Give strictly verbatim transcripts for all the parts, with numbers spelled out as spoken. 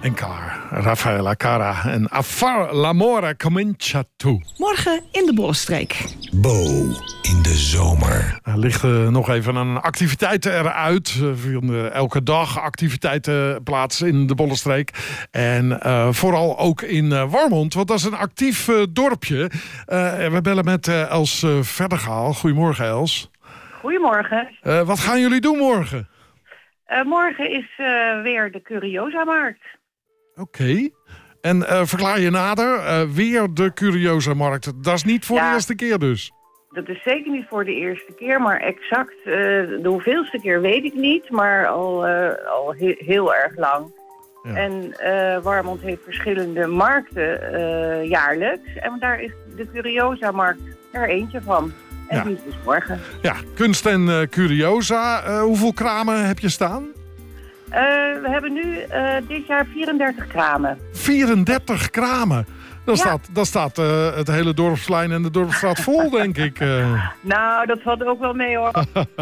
En klaar. Rafaela Cara en Afar l'amore comincia tu. Morgen in de Bollenstreek. Bo in de zomer. Er ligt uh, nog even een activiteit eruit. Er vinden elke dag activiteiten plaats in de Bollenstreek. En uh, vooral ook in uh, Warmond, want dat is een actief uh, dorpje. Uh, we bellen met uh, Els uh, Verdergaal. Goedemorgen, Els. Goedemorgen. Uh, wat gaan jullie doen morgen? Uh, morgen is uh, weer de Curiosa-markt. Oké. Okay. En uh, verklaar je nader, uh, weer de Curiosa-markt. Dat is niet voor ja, de eerste keer dus? Dat is zeker niet voor de eerste keer, maar exact uh, de hoeveelste keer weet ik niet. Maar al, uh, al he- heel erg lang. Ja. En uh, Warmond heeft verschillende markten uh, jaarlijks. En daar is de Curiosa-markt er eentje van. En ja. die is dus morgen. Ja, kunst en uh, curiosa. Uh, hoeveel kramen heb je staan? Uh, we hebben nu uh, dit jaar vierendertig kramen. vierendertig kramen? Dan ja. staat, dan staat uh, het hele dorpsplein en de dorpsstraat vol, denk ik. Uh. Nou, dat valt ook wel mee, hoor.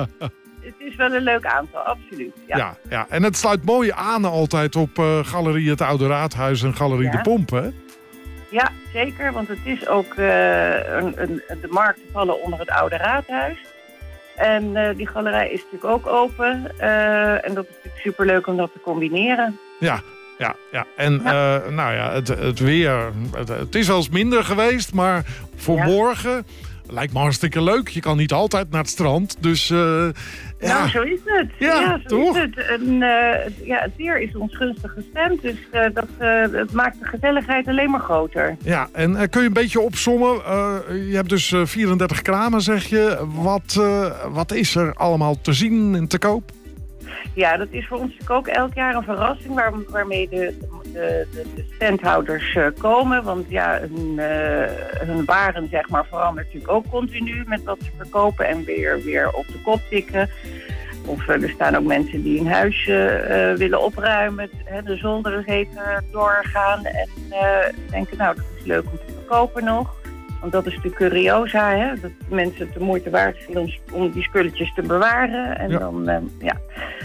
Het is wel een leuk aantal, absoluut. Ja, ja, ja. En het sluit mooi aan altijd op uh, Galerie Het Oude Raadhuis en Galerie ja. De Pomp, hè? Ja, zeker, want het is ook uh, een, een, de markten vallen onder het Oude Raadhuis. En uh, die galerij is natuurlijk ook open. Uh, en dat is natuurlijk superleuk om dat te combineren. Ja, ja, ja. En ja. Uh, nou ja, het, het weer, het, het is wel eens minder geweest, maar voor ja. morgen lijkt me hartstikke leuk. Je kan niet altijd naar het strand, dus uh, ja. Nou, zo is het. Ja, ja zo toch? is het. En, uh, ja, het weer is ons gunstig gestemd, dus uh, dat, uh, dat maakt de gezelligheid alleen maar groter. Ja, en uh, kun je een beetje opsommen? Uh, je hebt dus uh, vierendertig kramen, zeg je. Wat, uh, wat is er allemaal te zien en te koop? Ja, dat is voor ons natuurlijk ook elk jaar een verrassing waar, waarmee de, de, de, de standhouders uh, komen. Want ja, hun, uh, hun waren zeg maar verandert natuurlijk ook continu met wat ze verkopen en weer, weer op de kop tikken. Of uh, er staan ook mensen die een huisje uh, willen opruimen, hè, de zolder eens even doorgaan en uh, denken nou dat is leuk om te verkopen nog. Want dat is de curiosa, hè, dat mensen het de moeite waard vinden om, om die spulletjes te bewaren. En ja. dan, uh, ja...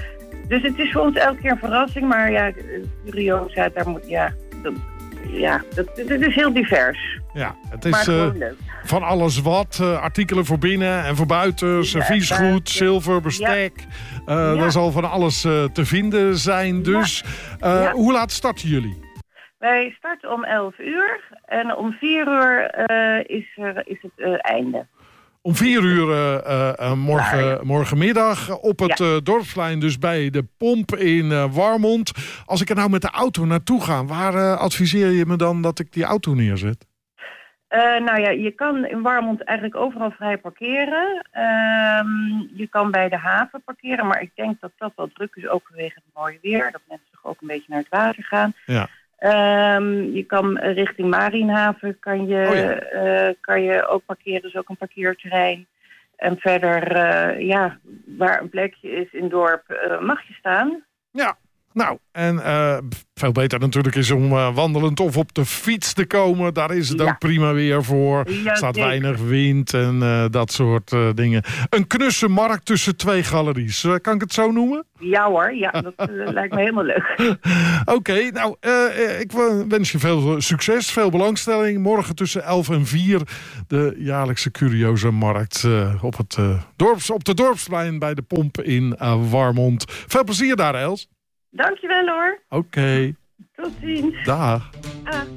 Dus het is voor ons elke keer een verrassing, maar ja, curiosa, daar moet, ja, dat, ja, dat, het is heel divers. Ja, het is uh, van alles wat, uh, artikelen voor binnen en voor buiten, serviesgoed, zilver, bestek. Ja. Uh, ja. Er zal van alles uh, te vinden zijn, dus ja. Uh, ja. Hoe laat starten jullie? Wij starten om elf uur en om vier uur uh, is, er, is het uh, einde. Om vier uur uh, uh, morgen, ja. morgenmiddag op het ja. uh, dorpsplein, dus bij de Pomp in uh, Warmond. Als ik er nou met de auto naartoe ga, waar uh, adviseer je me dan dat ik die auto neerzet? Uh, nou ja, je kan in Warmond eigenlijk overal vrij parkeren. Uh, je kan bij de haven parkeren, maar ik denk dat dat wel druk is, ook vanwege het mooie weer. Dat mensen toch ook een beetje naar het water gaan. Ja. Um, je kan richting Marienhaven kan je, oh ja. uh, kan je ook parkeren, dus ook een parkeerterrein. En verder, uh, ja, waar een plekje is in het dorp, uh, mag je staan. Ja, nou, en uh, veel beter natuurlijk is om uh, wandelend of op de fiets te komen. Daar is het ja. ook prima weer voor. Er ja, staat zeker. weinig wind en uh, dat soort uh, dingen. Een knusse markt tussen twee galeries. Uh, kan ik het zo noemen? Ja hoor, ja, dat uh, lijkt me helemaal leuk. Oké, okay, nou, uh, ik wens je veel succes, veel belangstelling. Morgen tussen elf en vier de jaarlijkse Curiosa markt uh, op, het, uh, dorps, op de dorpsplein bij de Pomp in uh, Warmond. Veel plezier daar, Els. Dankjewel hoor. Oké. Okay. Tot ziens. Dag. Ah.